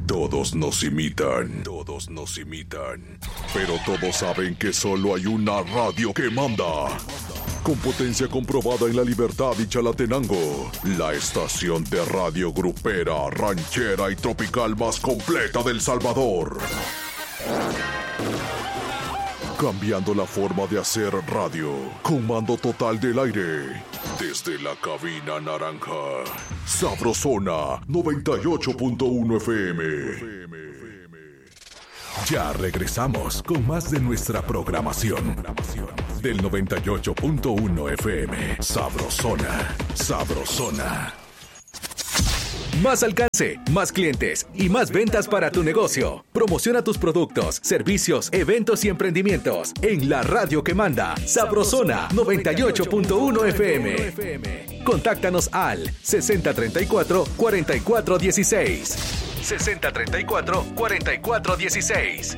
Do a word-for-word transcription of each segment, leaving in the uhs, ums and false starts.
Todos nos imitan, todos nos imitan, pero todos saben que solo hay una radio que manda. Con potencia comprobada en La Libertad y Chalatenango, la estación de radio grupera, ranchera y tropical más completa del Salvador. Cambiando la forma de hacer radio, con mando total del aire. Desde la cabina naranja, Sabrosona noventa y ocho punto uno F M. Ya regresamos con más de nuestra programación. Del noventa y ocho punto uno F M. Sabrosona, Sabrosona. Más alcance, más clientes y más ventas para tu negocio. Promociona tus productos, servicios, eventos y emprendimientos en la radio que manda, Sabrosona noventa y ocho punto uno F M. Contáctanos al sesenta treinta y cuatro, cuarenta y cuatro dieciséis. sesenta treinta y cuatro, cuarenta y cuatro dieciséis.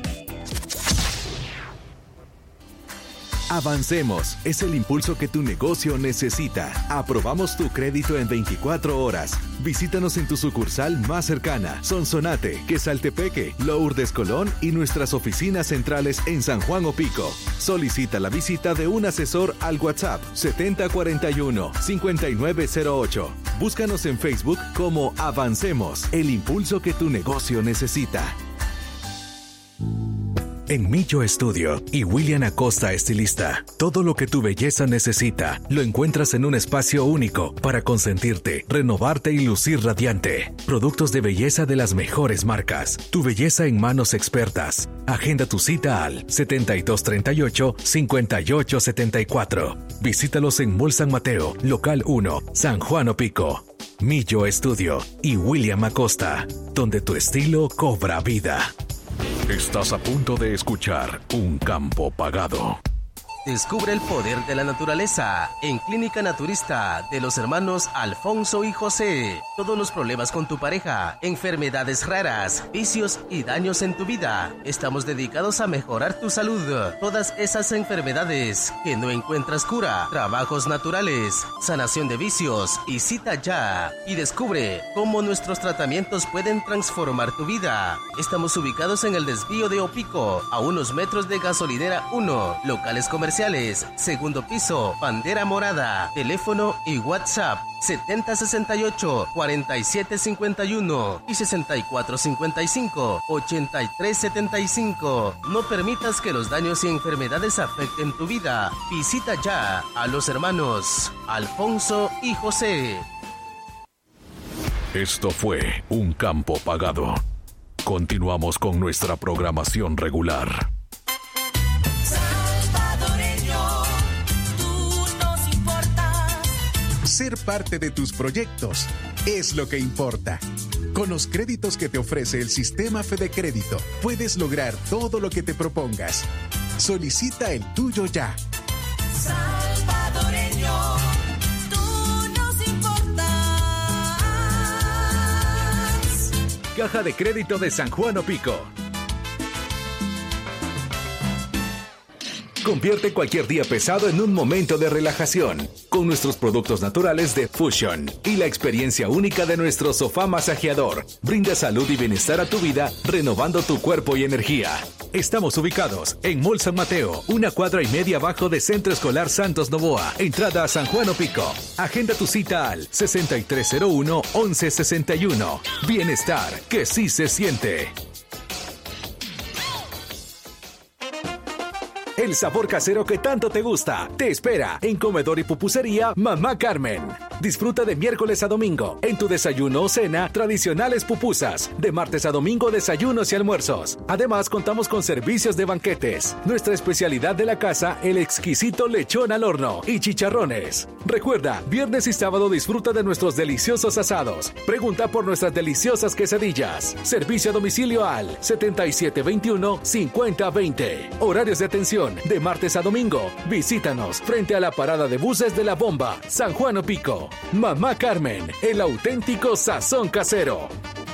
Avancemos es el impulso que tu negocio necesita. Aprobamos tu crédito en veinticuatro horas. Visítanos en tu sucursal más cercana, Sonsonate, Quesaltepeque, Lourdes Colón y nuestras oficinas centrales en San Juan Opico. Solicita la visita de un asesor al WhatsApp setenta cuarenta y uno, cincuenta y nueve cero ocho. Búscanos en Facebook como Avancemos, el impulso que tu negocio necesita. En Millo Estudio y William Acosta Estilista, todo lo que tu belleza necesita lo encuentras en un espacio único para consentirte, renovarte y lucir radiante. Productos de belleza de las mejores marcas. Tu belleza en manos expertas. Agenda tu cita al setenta y dos treinta y ocho, cincuenta y ocho setenta y cuatro. Visítalos en Mall San Mateo, Local uno, San Juan Opico. Millo Estudio y William Acosta, donde tu estilo cobra vida. Estás a punto de escuchar Un Campo Pagado. Descubre el poder de la naturaleza en Clínica Naturista de los hermanos Alfonso y José. Todos los problemas con tu pareja, enfermedades raras, vicios y daños en tu vida. Estamos dedicados a mejorar tu salud. Todas esas enfermedades que no encuentras cura, trabajos naturales, sanación de vicios y cita ya. Y descubre cómo nuestros tratamientos pueden transformar tu vida. Estamos ubicados en el desvío de Opico, a unos metros de Gasolinera uno, locales comerciales. Segundo piso, bandera morada, teléfono y WhatsApp setenta sesenta y ocho, cuarenta y siete cincuenta y uno y sesenta y cuatro cincuenta y cinco, ochenta y tres setenta y cinco. No permitas que los daños y enfermedades afecten tu vida. Visita ya a los hermanos Alfonso y José. Esto fue Un Campo Pagado. Continuamos con nuestra programación regular. Ser parte de tus proyectos es lo que importa. Con los créditos que te ofrece el sistema Fede Crédito, puedes lograr todo lo que te propongas. Solicita el tuyo ya. Salvadoreño, tú nos importas. Caja de Crédito de San Juan Opico. Convierte cualquier día pesado en un momento de relajación con nuestros productos naturales de Fusion y la experiencia única de nuestro sofá masajeador. Brinda salud y bienestar a tu vida, renovando tu cuerpo y energía. Estamos ubicados en Mall San Mateo, una cuadra y media abajo de Centro Escolar Santos Novoa, entrada a San Juan Opico. Agenda tu cita al sesenta y tres cero uno, once sesenta y uno. Bienestar que sí se siente. El sabor casero que tanto te gusta te espera en Comedor y Pupusería Mamá Carmen. Disfruta de miércoles a domingo en tu desayuno o cena tradicionales pupusas. De martes a domingo desayunos y almuerzos. Además contamos con servicios de banquetes. Nuestra especialidad de la casa, el exquisito lechón al horno y chicharrones. Recuerda, viernes y sábado disfruta de nuestros deliciosos asados. Pregunta por nuestras deliciosas quesadillas. Servicio a domicilio al setenta y siete veintiuno, cincuenta veinte. Horarios de atención de martes a domingo. Visítanos frente a la parada de buses de La Bomba, San Juan Opico. Mamá Carmen, el auténtico sazón casero.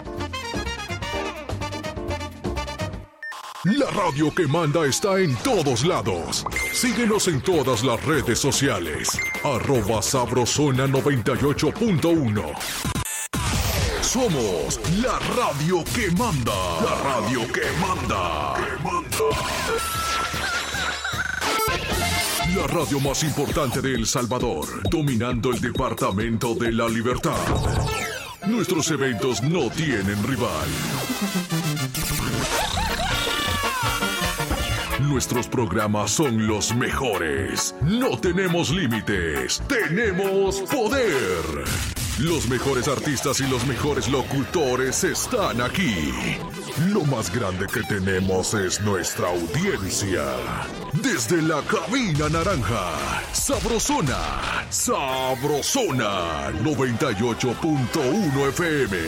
La radio que manda está en todos lados. Síguenos en todas las redes sociales. Arroba Sabrosona noventa y ocho punto uno. Somos la radio que manda. La radio que manda. Que manda. La radio más importante de El Salvador, dominando el departamento de La Libertad. Nuestros eventos no tienen rival. Nuestros programas son los mejores. No tenemos límites. Tenemos poder. Los mejores artistas y los mejores locutores están aquí. Lo más grande que tenemos es nuestra audiencia. Desde la cabina naranja, Sabrosona, Sabrosona, noventa y ocho punto uno F M.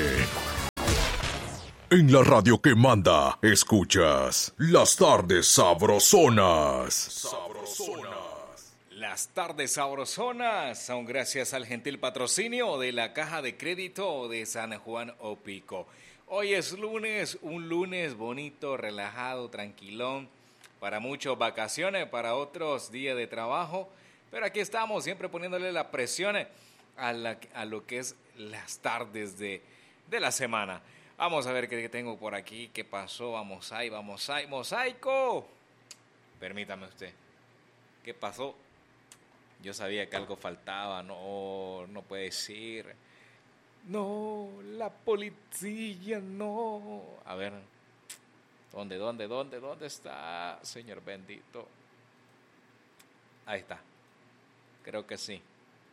En la radio que manda, escuchas Las Tardes Sabrosonas. Sabrosonas. Las tardes sabrosonas son gracias al gentil patrocinio de la Caja de Crédito de San Juan Opico. Hoy es lunes, un lunes bonito, relajado, tranquilón. Para muchos vacaciones, para otros días de trabajo. Pero aquí estamos siempre poniéndole la presión a, la, a lo que es las tardes de, de la semana. Vamos a ver qué tengo por aquí, qué pasó. Vamos ahí, vamos ahí. ¡Mosaico! Permítame usted. ¿Qué pasó? Yo sabía que algo faltaba. No, no puede decir. No, la policía, no. A ver. ¿Dónde, dónde, dónde, dónde está, Señor bendito? Ahí está. Creo que sí.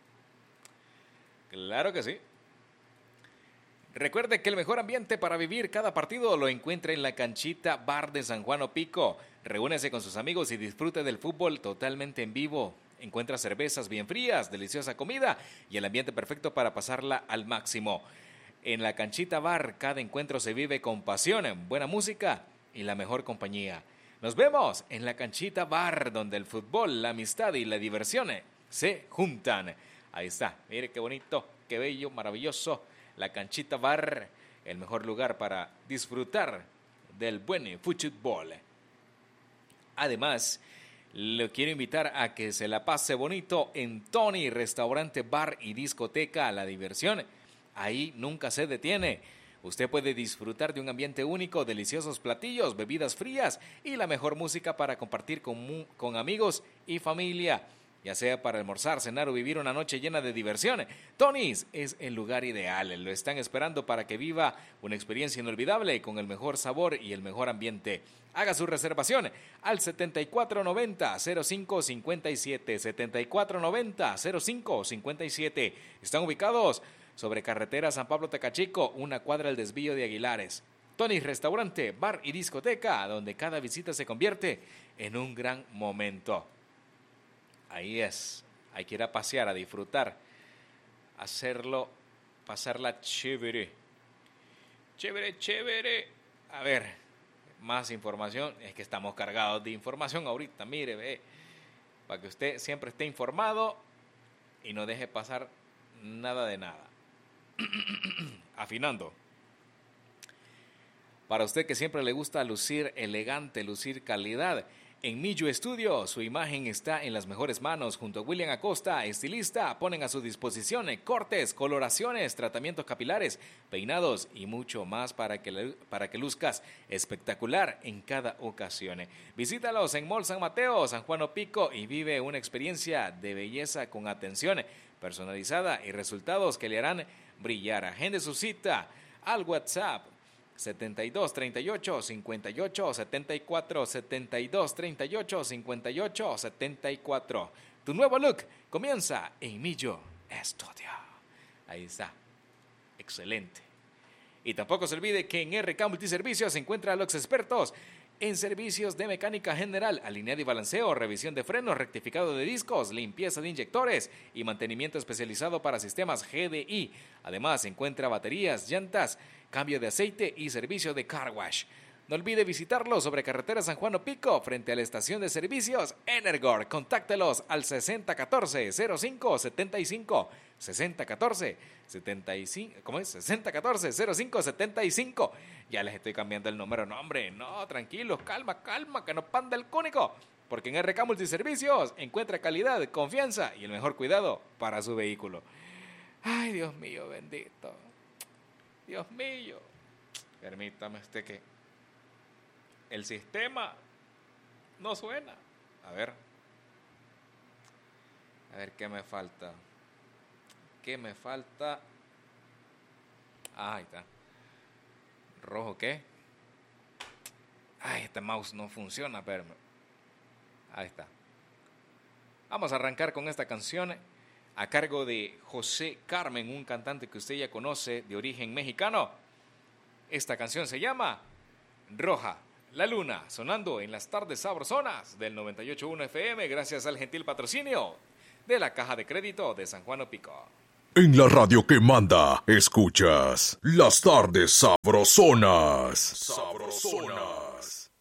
Claro que sí. Recuerde que el mejor ambiente para vivir cada partido lo encuentra en la canchita Bar de San Juan Opico. Reúnese con sus amigos y disfrute del fútbol totalmente en vivo. Encuentra cervezas bien frías, deliciosa comida y el ambiente perfecto para pasarla al máximo. En la canchita Bar, cada encuentro se vive con pasión, buena música y la mejor compañía. Nos vemos en la canchita Bar, donde el fútbol, la amistad y la diversión se juntan. Ahí está, mire qué bonito, qué bello, maravilloso. La canchita Bar, el mejor lugar para disfrutar del buen fútbol. Además, le quiero invitar a que se la pase bonito en Tony, restaurante, bar y discoteca. La diversión ahí nunca se detiene. Usted puede disfrutar de un ambiente único, deliciosos platillos, bebidas frías y la mejor música para compartir con, con amigos y familia. Ya sea para almorzar, cenar o vivir una noche llena de diversión, Tony's es el lugar ideal. Lo están esperando para que viva una experiencia inolvidable con el mejor sabor y el mejor ambiente. Haga su reservación al setenta y cuatro noventa cero cinco cincuenta y siete, setenta y cuatro noventa cero cinco cincuenta y siete. Están ubicados sobre carretera San Pablo Tecachico, una cuadra del desvío de Aguilares. Tony's Restaurante, Bar y Discoteca, donde cada visita se convierte en un gran momento. Ahí es, hay que ir a pasear, a disfrutar, hacerlo, pasarla chévere, chévere, chévere. A ver, más información, es que estamos cargados de información ahorita, mire, ve, para que usted siempre esté informado y no deje pasar nada de nada. Afinando. Para usted que siempre le gusta lucir elegante, lucir calidad, en Millo Estudio, su imagen está en las mejores manos. Junto a William Acosta, estilista, ponen a su disposición cortes, coloraciones, tratamientos capilares, peinados y mucho más para que, para que luzcas espectacular en cada ocasión. Visítalos en Mall San Mateo, San Juan Opico y vive una experiencia de belleza con atención personalizada y resultados que le harán brillar. Agende su cita al WhatsApp setenta y dos treinta y ocho cincuenta y ocho setenta y cuatro, setenta y dos treinta y ocho cincuenta y ocho setenta y cuatro. Tu nuevo look comienza en Millo Estudio. Ahí está. Excelente. Y tampoco se olvide que en R K Multiservicios se encuentran los expertos en servicios de mecánica general, alineado y balanceo, revisión de frenos, rectificado de discos, limpieza de inyectores y mantenimiento especializado para sistemas G D I. Además, se encuentra baterías, llantas, cambio de aceite y servicio de car wash. No olvide visitarlos sobre carretera San Juan Opico, frente a la estación de servicios Energor. Contáctelos al sesenta catorce cero cinco setenta y cinco, sesenta catorce setenta y cinco, ¿cómo es? sesenta catorce cero cinco setenta y cinco. Ya les estoy cambiando el número, no hombre, no, tranquilos, calma, calma, que no panda el cúnico. Porque en R K Multiservicios encuentra calidad, confianza y el mejor cuidado para su vehículo. Ay, Dios mío, bendito. Dios mío. Permítame este que el sistema no suena. A ver. A ver qué me falta. ¿Qué me falta? Ah, ahí está. ¿Rojo qué? Ay, este mouse no funciona, pero ahí está. Vamos a arrancar con esta canción a cargo de José Carmen, un cantante que usted ya conoce de origen mexicano. Esta canción se llama Roja la Luna, sonando en las tardes sabrosonas del noventa y ocho punto uno F M, gracias al gentil patrocinio de la Caja de Crédito de San Juan Opico. En la radio que manda, escuchas las tardes sabrosonas. Sabrosona.